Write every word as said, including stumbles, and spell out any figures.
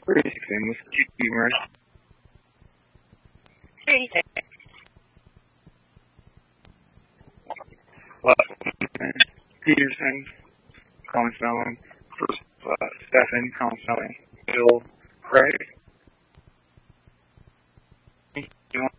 thirty-six with two humors. thirty-six. Peterson, Colin Snelling. First, uh, Stefan, Colin Snelling. Bill, Craig.